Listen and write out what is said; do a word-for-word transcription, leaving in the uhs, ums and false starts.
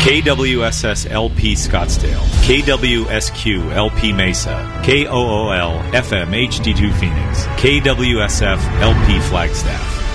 K W S S L P Scottsdale, K W S Q L P Mesa, K O O L F M H D two Phoenix, K W S F L P Flagstaff.